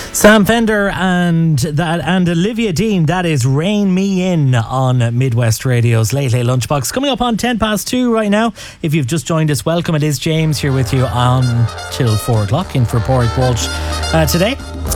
Sam Fender and Olivia Dean, that is Rain Me In on Midwest Radio's Late Late Lunchbox. Coming up on 10 past 2 right now. If you've just joined us, welcome. It is James here with you on till 4 o'clock in for Porrick Walsh today.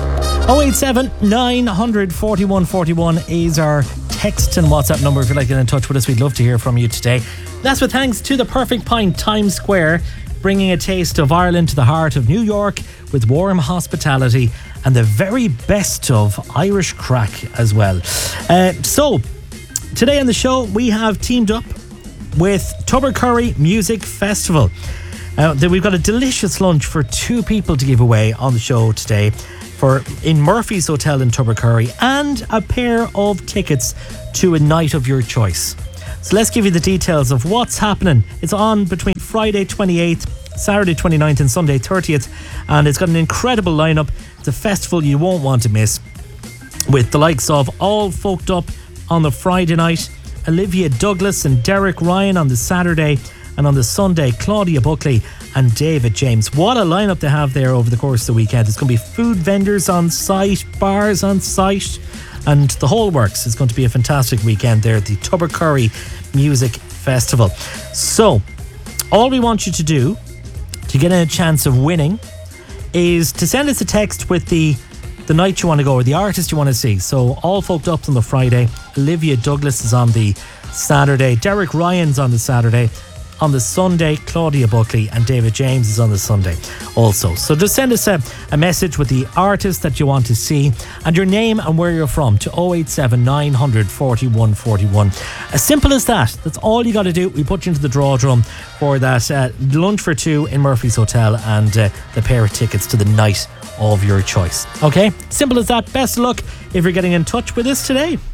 087 900 4141 is our text and WhatsApp number if you'd like to get in touch with us. We'd love to hear from you today. That's with thanks to the Perfect Pint Times Square, bringing a taste of Ireland to the heart of New York with warm hospitality and the very best of Irish crack as well. So, today on the show, we have teamed up with Tubbercurry Music Festival. We've got a delicious lunch for 2 people to give away on the show today in Murphy's Hotel in Tubbercurry, and a pair of tickets to a night of your choice. So let's give you the details of what's happening. It's on between Friday 28th, Saturday 29th and Sunday 30th, and it's got an incredible lineup. It's a festival you won't want to miss, with the likes of All Folked Up on the Friday night, Olivia Douglas and Derek Ryan on the Saturday, and on the Sunday, Claudia Buckley and David James. What a lineup they have there over the course of the weekend. It's going to be food vendors on site, bars on site, and the whole works. It's going to be a fantastic weekend there at the Tubbercurry Music Festival. So, all we want you to do to get a chance of winning is to send us a text with the night you want to go or the artist you want to see. So, All Folked Up's on the Friday, Olivia Douglas is on the Saturday, Derek Ryan's on the Saturday. On the Sunday, Claudia Buckley and David James is on the Sunday also. So just send us a message with the artist that you want to see and your name and where you're from to 087 900 4141. As simple as that. That's all you got to do. We put you into the draw drum for that lunch for 2 in Murphy's Hotel and the pair of tickets to the night of your choice. Okay? Simple as that. Best of luck if you're getting in touch with us today.